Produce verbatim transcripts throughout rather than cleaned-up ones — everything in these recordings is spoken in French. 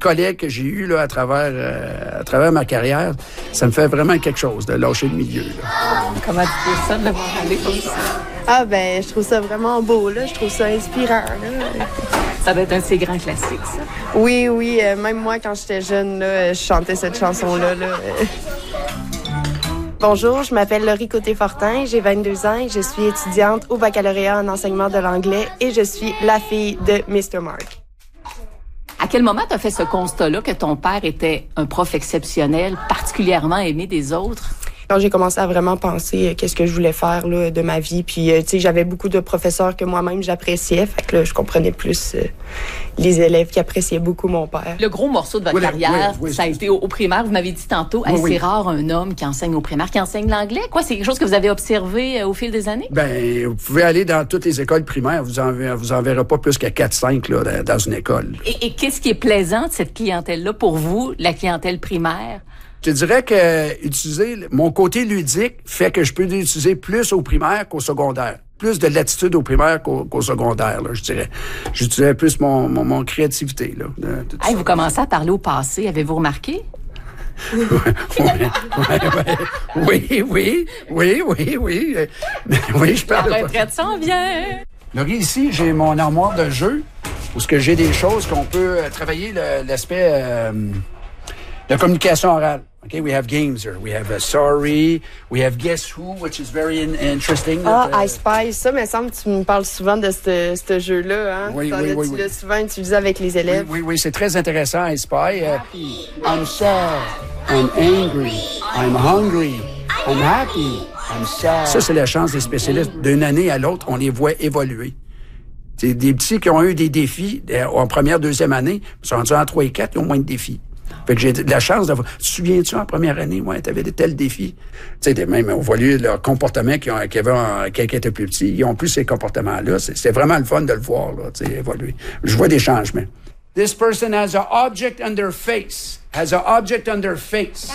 collègues que j'ai eus là, à, travers, euh, à travers ma carrière, ça me fait vraiment quelque chose de lâcher le milieu. Là. Comment tu trouves ça de voir aller comme ça? Ah ben, je trouve ça vraiment beau, là. Je trouve ça inspirant, là. Ça doit être un de ces grands classiques, ça. Oui, oui. Euh, même moi, quand j'étais jeune, là, je chantais cette chanson-là, là. Bonjour, je m'appelle Laurie Côté-Fortin, j'ai vingt-deux ans et je suis étudiante au baccalauréat en enseignement de l'anglais et je suis la fille de mister Mark. À quel moment tu as fait ce constat-là que ton père était un prof exceptionnel, particulièrement aimé des autres? Quand j'ai commencé à vraiment penser qu'est-ce que je voulais faire là, de ma vie, puis tu sais, j'avais beaucoup de professeurs que moi-même j'appréciais, fait que là, je comprenais plus euh, les élèves qui appréciaient beaucoup mon père. Le gros morceau de votre oui, carrière, oui, oui, ça a été au, au primaire. Vous m'avez dit tantôt, oui, hey, oui. c'est rare un homme qui enseigne au primaire, qui enseigne l'anglais. Quoi, c'est quelque chose que vous avez observé euh, au fil des années? Ben, vous pouvez aller dans toutes les écoles primaires, vous en, vous en verrez pas plus que quatre cinq là, dans une école. Et, et qu'est-ce qui est plaisant de cette clientèle-là pour vous, la clientèle primaire? Je dirais que utiliser mon côté ludique fait que je peux l'utiliser plus au primaire qu'au secondaire. Plus de latitude au primaire qu'au, qu'au secondaire, là, je dirais. J'utilisais plus mon, mon, mon créativité. Là, de, de hey, vous commencez à parler au passé, avez-vous remarqué? ouais, ouais, ouais. Oui, oui, oui, oui, oui. Oui, je parle. La retraite s'en vient. Laurie, ici, j'ai mon armoire de jeu où ce que j'ai des choses qu'on peut euh, travailler le, l'aspect euh, de communication orale. Okay, we have games here. We have a sorry. We have guess who, which is very in- interesting. Ah, uh, I Spy, ça, me semble que tu me parles souvent de ce, ce jeu-là. Hein? Oui, T'en oui, as-tu oui, oui. l'as souvent utilisé avec les élèves. Oui, oui, oui, c'est très intéressant, I Spy. Uh, I'm sad. I'm angry. I'm hungry. I'm happy. I'm sad. Ça, c'est la chance des spécialistes. D'une année à l'autre, on les voit évoluer. C'est des petits qui ont eu des défis euh, en première, deuxième année. Ils sont rendus en trois et quatre, ils ont moins de défis. Fait que j'ai de la chance d'avoir... Tu te souviens-tu, en première année, ouais, t'avais de tels défis? Tu sais, même, on voit leur comportement qui, ont, qui avait, en, qui étaient plus petits. Ils ont plus ces comportements-là. C'est, c'est vraiment le fun de le voir, là, tu sais, évoluer. Je vois des changements. This person has an object on their face. Has an object on their face.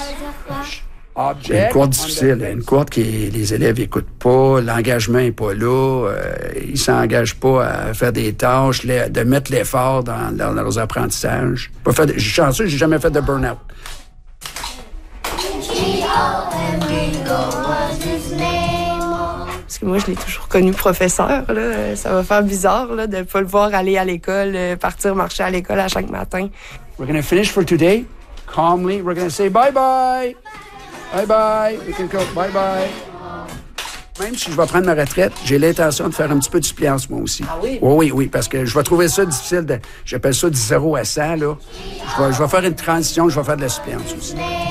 Object une courte difficile, une courte que les élèves écoutent pas, l'engagement est pas là, euh, ils s'engagent pas à faire des tâches, les, de mettre l'effort dans, dans leurs apprentissages. Pas fait, je suis chanceux, j'ai jamais fait de burn-out. Parce que moi, je l'ai toujours connu professeur. Là. Ça va faire bizarre là, de ne pas le voir aller à l'école, partir marcher à l'école à chaque matin. We're going to finish for today. Calmly, we're going to say bye-bye. Bye-bye. We can go. Bye-bye. Même si je vais prendre ma retraite, j'ai l'intention de faire un petit peu de suppléance, moi aussi. Ah oui? Oui, oui, oui, parce que je vais trouver ça difficile. De, j'appelle ça du zéro à cent, là. Je vais, je vais faire une transition, je vais faire de la suppléance aussi.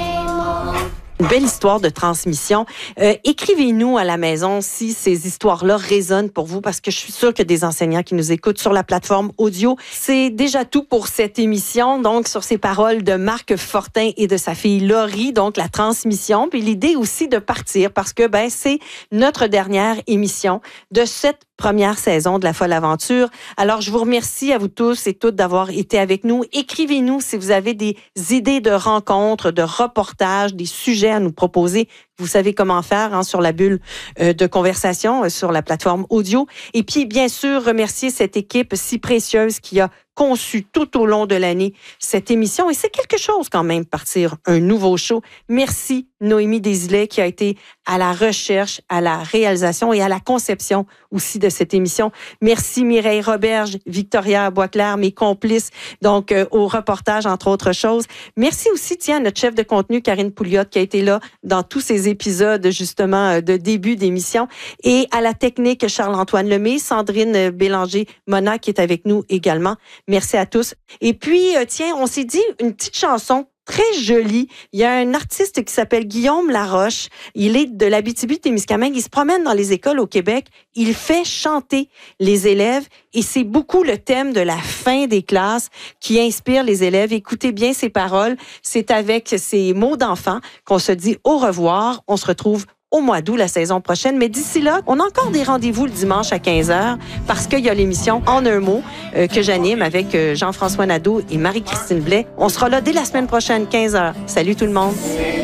Une belle histoire de transmission. Euh, écrivez-nous à la maison si ces histoires-là résonnent pour vous, parce que je suis sûre qu'il y a des enseignants qui nous écoutent sur la plateforme audio. C'est déjà tout pour cette émission, donc sur ces paroles de Marc Fortin et de sa fille Laurie, donc la transmission, puis l'idée aussi de partir, parce que ben c'est notre dernière émission de cette première saison de La Folle Aventure. Alors, je vous remercie à vous tous et toutes d'avoir été avec nous. Écrivez-nous si vous avez des idées de rencontres, de reportages, des sujets à nous proposer. Vous savez comment faire hein, sur la bulle euh, de conversation euh, sur la plateforme audio. Et puis, bien sûr, remercier cette équipe si précieuse qui a conçu tout au long de l'année cette émission. Et c'est quelque chose quand même, partir un nouveau show. Merci Noémie Desilets qui a été à la recherche, à la réalisation et à la conception aussi de cette émission. Merci Mireille Roberge, Victoria Boisclair, mes complices, donc euh, au reportage, entre autres choses. Merci aussi, tiens, notre chef de contenu, Karine Pouliot, qui a été là dans tous ces épisodes, justement, de début d'émission. Et à la technique, Charles-Antoine Lemay, Sandrine Bélanger-Mona, qui est avec nous également. Merci à tous. Et puis, euh, tiens, on s'est dit une petite chanson très jolie. Il y a un artiste qui s'appelle Guillaume Laroche. Il est de l'Abitibi-Témiscamingue. Il se promène dans les écoles au Québec. Il fait chanter les élèves et c'est beaucoup le thème de la fin des classes qui inspire les élèves. Écoutez bien ces paroles. C'est avec ces mots d'enfant qu'on se dit au revoir. On se retrouve au mois d'août, la saison prochaine. Mais d'ici là, on a encore des rendez-vous le dimanche à quinze heures parce qu'il y a l'émission En un mot euh, que j'anime avec euh, Jean-François Nadeau et Marie-Christine Blais. On sera là dès la semaine prochaine, quinze heures. Salut tout le monde!